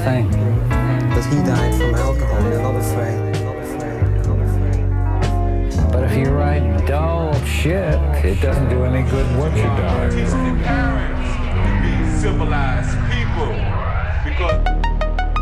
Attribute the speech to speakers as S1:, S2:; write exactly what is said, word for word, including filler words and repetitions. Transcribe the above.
S1: thing.
S2: But he died from alcohol, you're not afraid.
S1: But if you write dull shit, it doesn't do any good once you die.
S3: Teach the parents to be civilized people, because